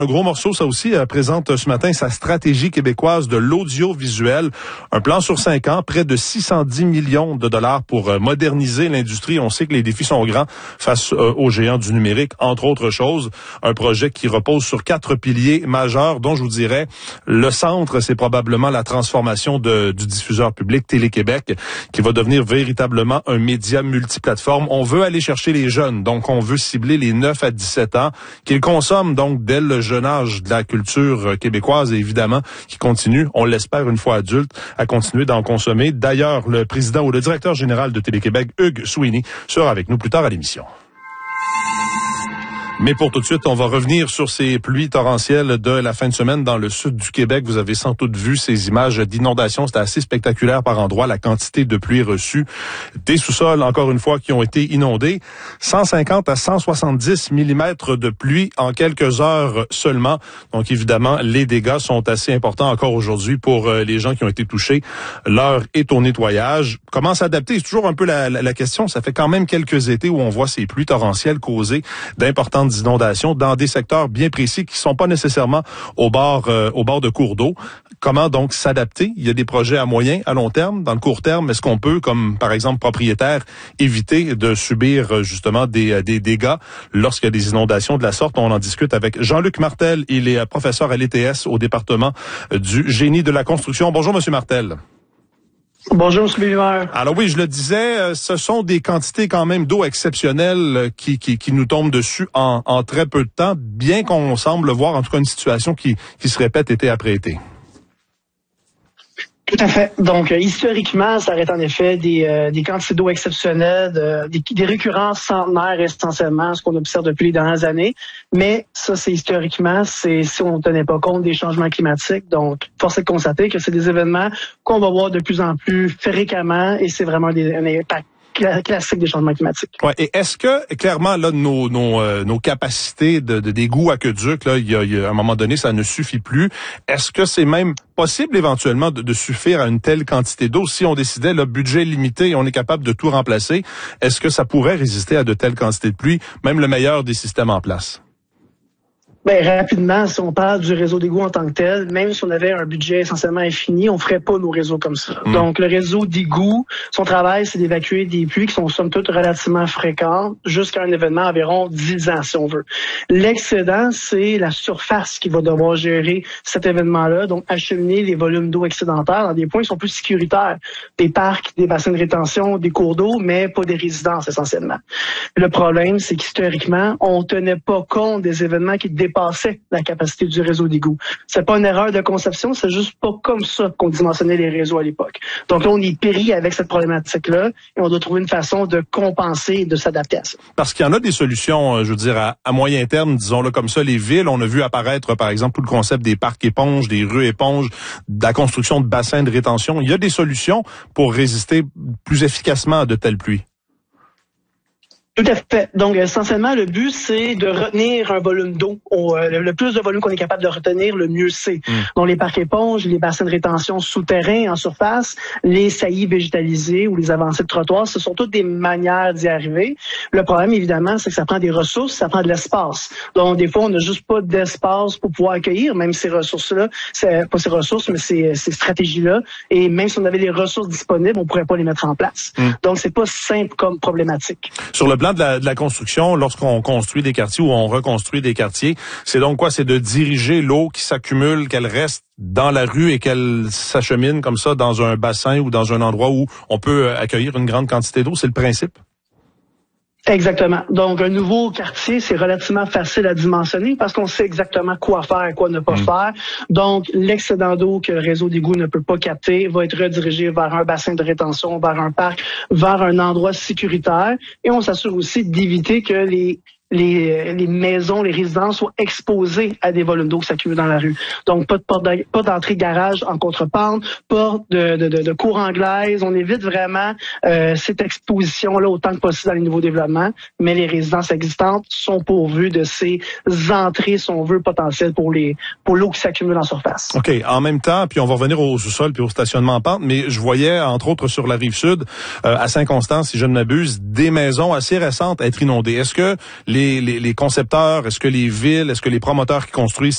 Un gros morceau, ça aussi, présente ce matin sa stratégie québécoise de l'audiovisuel. Un plan sur 5 ans, près de 610 millions de dollars pour moderniser l'industrie. On sait que les défis sont grands face aux géants du numérique, entre autres choses. Un projet qui repose sur 4 piliers majeurs, dont je vous dirais, le centre, c'est probablement la transformation du diffuseur public Télé-Québec, qui va devenir véritablement un média multiplateforme. On veut aller chercher les jeunes, donc on veut cibler les 9 à 17 ans, qu'ils consomment donc dès le jeune âge de la culture québécoise et évidemment qui continue, on l'espère une fois adulte, à continuer d'en consommer. D'ailleurs, le président ou le directeur général de Télé-Québec, Hugues Sweeney, sera avec nous plus tard à l'émission. Mais pour tout de suite, on va revenir sur ces pluies torrentielles de la fin de semaine dans le sud du Québec. Vous avez sans doute vu ces images d'inondations. C'était assez spectaculaire par endroits, la quantité de pluie reçue. Des sous-sols, encore une fois, qui ont été inondés. 150 à 170 millimètres de pluie en quelques heures seulement. Donc, évidemment, les dégâts sont assez importants encore aujourd'hui pour les gens qui ont été touchés. L'heure est au nettoyage. Comment s'adapter? C'est toujours un peu la question. Ça fait quand même quelques étés où on voit ces pluies torrentielles causer d'importantes inondations dans des secteurs bien précis qui sont pas nécessairement au bord de cours d'eau. Comment donc s'adapter? Il y a des projets à moyen, à long terme. Dans le court terme, est-ce qu'on peut, comme par exemple propriétaire, éviter de subir justement des dégâts lorsqu'il y a des inondations de la sorte? On en discute avec Jean-Luc Martel. Il est professeur à l'ETS au département du génie de la construction. Bonjour, Monsieur Martel. Bonjour, M. Béliver. Alors oui, je le disais, ce sont des quantités quand même d'eau exceptionnelles qui nous tombent dessus en très peu de temps, bien qu'on semble voir en tout cas une situation qui se répète été après été. Tout à fait. Donc, historiquement, ça arrête en effet des quantités d'eau exceptionnelles, des récurrences centenaires essentiellement, ce qu'on observe depuis les dernières années. Mais ça, c'est historiquement, c'est si on ne tenait pas compte des changements climatiques. Donc, force est de constater que c'est des événements qu'on va voir de plus en plus fréquemment et c'est vraiment un impact classique des changements climatiques. Ouais. Et est-ce que clairement là nos capacités d'égout aqueduc là, il y a à un moment donné, ça ne suffit plus. Est-ce que c'est même possible éventuellement de suffire à une telle quantité d'eau si on décidait le budget limité et on est capable de tout remplacer? Est-ce que ça pourrait résister à de telles quantités de pluie, même le meilleur des systèmes en place? Ben, rapidement, si on parle du réseau d'égouts en tant que tel, même si on avait un budget essentiellement infini, on ferait pas nos réseaux comme ça. Donc, le réseau d'égouts, son travail, c'est d'évacuer des pluies qui sont somme toute relativement fréquentes jusqu'à un événement environ 10 ans, si on veut. L'excédent, c'est la surface qui va devoir gérer cet événement-là, donc acheminer les volumes d'eau excédentaires dans des points qui sont plus sécuritaires. Des parcs, des bassins de rétention, des cours d'eau, mais pas des résidences, essentiellement. Le problème, c'est qu'historiquement, on tenait pas compte des événements qui dépassaient la capacité du réseau d'égouts. C'est pas une erreur de conception, c'est juste pas comme ça qu'on dimensionnait les réseaux à l'époque. Donc là, on est péri avec cette problématique-là et on doit trouver une façon de compenser et de s'adapter à ça. Parce qu'il y en a des solutions, je veux dire, à moyen terme, disons-le comme ça, les villes, on a vu apparaître, par exemple, tout le concept des parcs éponges, des rues éponges, de la construction de bassins de rétention. Il y a des solutions pour résister plus efficacement à de telles pluies. Tout à fait. Donc, essentiellement, le but, c'est de retenir un volume d'eau. Le plus de volume qu'on est capable de retenir, le mieux c'est. Donc, les parcs éponges, les bassins de rétention souterrains en surface, les saillies végétalisées ou les avancées de trottoirs, ce sont toutes des manières d'y arriver. Le problème, évidemment, c'est que ça prend des ressources, ça prend de l'espace. Donc, des fois, on n'a juste pas d'espace pour pouvoir accueillir, même ces ressources-là, c'est pas ces ressources, mais ces stratégies-là. Et même si on avait les ressources disponibles, on pourrait pas les mettre en place. Donc, c'est pas simple comme problématique. Sur le plan de la construction, lorsqu'on construit des quartiers ou on reconstruit des quartiers, c'est donc quoi? C'est de diriger l'eau qui s'accumule, qu'elle reste dans la rue et qu'elle s'achemine comme ça dans un bassin ou dans un endroit où on peut accueillir une grande quantité d'eau. C'est le principe? Exactement. Donc, un nouveau quartier, c'est relativement facile à dimensionner parce qu'on sait exactement quoi faire et quoi ne pas faire. Donc, l'excédent d'eau que le réseau d'égouts ne peut pas capter va être redirigé vers un bassin de rétention, vers un parc, vers un endroit sécuritaire. Et on s'assure aussi d'éviter que les maisons, les résidences soient exposées à des volumes d'eau qui s'accumulent dans la rue. Donc, pas d'entrée garage en contrepente, pas de cour anglaise. On évite vraiment cette exposition-là autant que possible dans les nouveaux développements, mais les résidences existantes sont pourvues de ces entrées, si on veut, potentielles pour l'eau qui s'accumule en surface. OK. En même temps, puis on va revenir au sous-sol puis au stationnement en pente, mais je voyais, entre autres, sur la Rive-Sud, à Saint-Constant, si je ne m'abuse, des maisons assez récentes être inondées. Est-ce que les concepteurs, est-ce que les villes, est-ce que les promoteurs qui construisent